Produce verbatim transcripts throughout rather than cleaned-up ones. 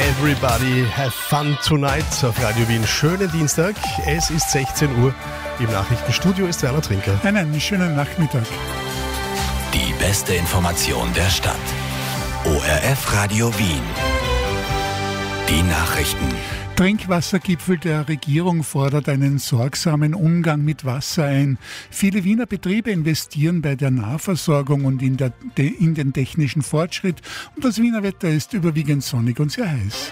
Everybody have fun tonight auf Radio Wien. Schönen Dienstag, es ist sechzehn Uhr. Im Nachrichtenstudio ist Werner Trinker. Einen schönen Nachmittag. Die beste Information der Stadt. O R F Radio Wien. Die Nachrichten. Trinkwassergipfel der Regierung fordert einen sorgsamen Umgang mit Wasser ein. Viele Wiener Betriebe investieren bei der Nahversorgung und in, der, in den technischen Fortschritt. Und das Wiener Wetter ist überwiegend sonnig und sehr heiß.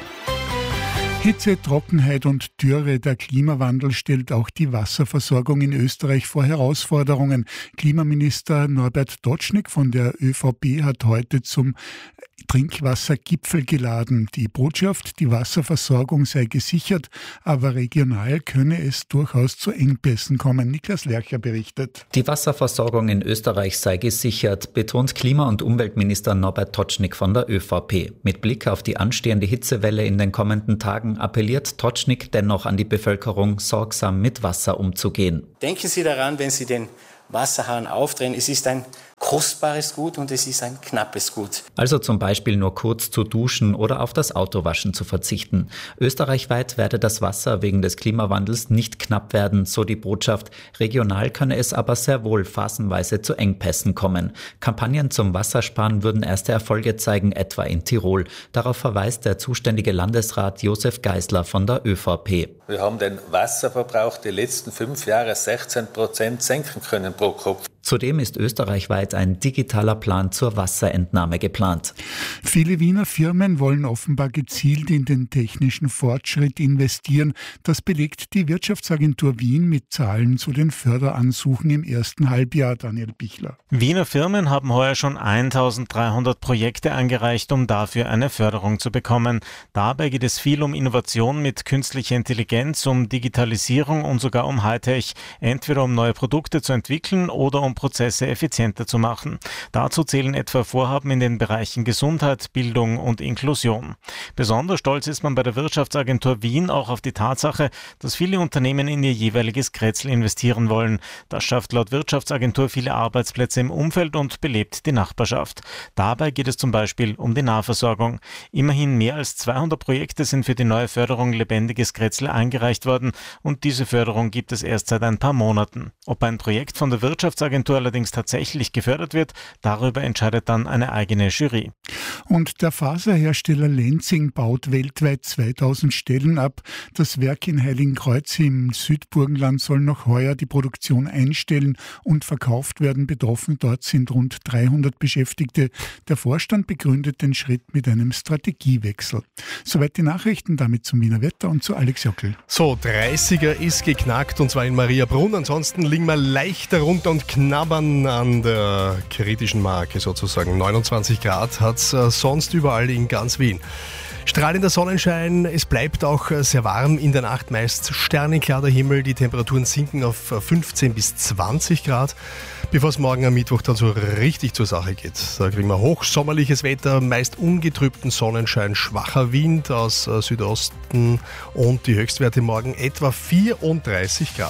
Hitze, Trockenheit und Dürre. Der Klimawandel stellt auch die Wasserversorgung in Österreich vor Herausforderungen. Klimaminister Norbert Totschnig von der ÖVP hat heute zum Trinkwassergipfel geladen. Die Botschaft, die Wasserversorgung sei gesichert, aber regional könne es durchaus zu Engpässen kommen. Niklas Lercher berichtet. Die Wasserversorgung in Österreich sei gesichert, betont Klima- und Umweltminister Norbert Totschnig von der ÖVP. Mit Blick auf die anstehende Hitzewelle in den kommenden Tagen appelliert Totschnig dennoch an die Bevölkerung, sorgsam mit Wasser umzugehen. Denken Sie daran, wenn Sie den Wasserhahn aufdrehen, es ist ein kostbares Gut und es ist ein knappes Gut. Also zum Beispiel nur kurz zu duschen oder auf das Autowaschen zu verzichten. Österreichweit werde das Wasser wegen des Klimawandels nicht knapp werden, so die Botschaft. Regional könne es aber sehr wohl phasenweise zu Engpässen kommen. Kampagnen zum Wassersparen würden erste Erfolge zeigen, etwa in Tirol. Darauf verweist der zuständige Landesrat Josef Geisler von der ÖVP. Wir haben den Wasserverbrauch die letzten fünf Jahre sechzehn Prozent senken können pro Kopf. Zudem ist österreichweit ein digitaler Plan zur Wasserentnahme geplant. Viele Wiener Firmen wollen offenbar gezielt in den technischen Fortschritt investieren. Das belegt die Wirtschaftsagentur Wien mit Zahlen zu den Förderansuchen im ersten Halbjahr. Daniel Bichler. Wiener Firmen haben heuer schon eintausenddreihundert Projekte eingereicht, um dafür eine Förderung zu bekommen. Dabei geht es viel um Innovation mit künstlicher Intelligenz, um Digitalisierung und sogar um Hightech. Entweder um neue Produkte zu entwickeln oder um Prozesse effizienter zu machen. Dazu zählen etwa Vorhaben in den Bereichen Gesundheit, Bildung und Inklusion. Besonders stolz ist man bei der Wirtschaftsagentur Wien auch auf die Tatsache, dass viele Unternehmen in ihr jeweiliges Kretzel investieren wollen. Das schafft laut Wirtschaftsagentur viele Arbeitsplätze im Umfeld und belebt die Nachbarschaft. Dabei geht es zum Beispiel um die Nahversorgung. Immerhin mehr als zweihundert Projekte sind für die neue Förderung Lebendiges Kretzel eingereicht worden und diese Förderung gibt es erst seit ein paar Monaten. Ob ein Projekt von der Wirtschaftsagentur allerdings tatsächlich gefördert wird, darüber entscheidet dann eine eigene Jury. Und der Faserhersteller Lenzing baut weltweit zweitausend Stellen ab. Das Werk in Heiligenkreuz im Südburgenland soll noch heuer die Produktion einstellen und verkauft werden. Betroffen dort sind rund dreihundert Beschäftigte. Der Vorstand begründet den Schritt mit einem Strategiewechsel. Soweit die Nachrichten, damit zum Wiener Wetter und zu Alex Jockel. So, dreißiger ist geknackt und zwar in Mariabrunn. Ansonsten liegen wir leicht darunter und knabbern an der kritischen Marke sozusagen. neunundzwanzig Grad hat es äh, sonst überall in ganz Wien. Strahlender Sonnenschein, es bleibt auch sehr warm, in der Nacht meist sternenklar der Himmel, die Temperaturen sinken auf fünfzehn bis zwanzig Grad, bevor es morgen am Mittwoch dann so richtig zur Sache geht. Da kriegen wir hochsommerliches Wetter, meist ungetrübten Sonnenschein, schwacher Wind aus Südosten und die Höchstwerte morgen etwa vierunddreißig Grad.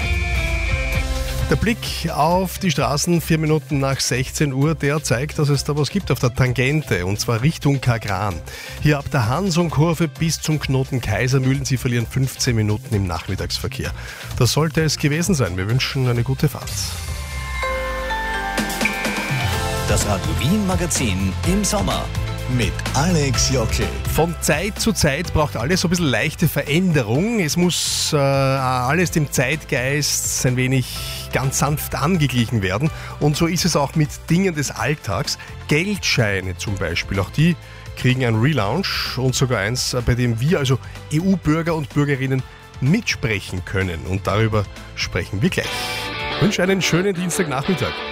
Der Blick auf die Straßen vier Minuten nach sechzehn Uhr, der zeigt, dass es da was gibt auf der Tangente, und zwar Richtung Kagran. Hier ab der Hansung-Kurve bis zum Knoten Kaisermühlen, Sie verlieren fünfzehn Minuten im Nachmittagsverkehr. Das sollte es gewesen sein. Wir wünschen eine gute Fahrt. Das Radio Wien Magazin im Sommer mit Alex Jockel. Von Zeit zu Zeit braucht alles so ein bisschen leichte Veränderung. Es muss äh, alles dem Zeitgeist ein wenig ganz sanft angeglichen werden. Und so ist es auch mit Dingen des Alltags. Geldscheine zum Beispiel, auch die kriegen einen Relaunch und sogar eins, bei dem wir, also E U-Bürger und Bürgerinnen, mitsprechen können. Und darüber sprechen wir gleich. Ich wünsche einen schönen Dienstagnachmittag.